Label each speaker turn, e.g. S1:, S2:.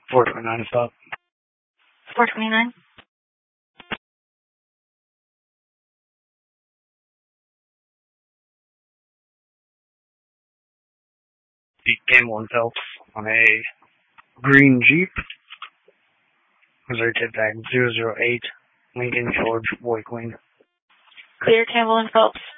S1: 429 stop.
S2: 429.
S1: Pete Campbell and Phelps on a green Jeep. Missouri tip tag 008, Lincoln George Boy Queen.
S2: Clear Campbell and Phelps.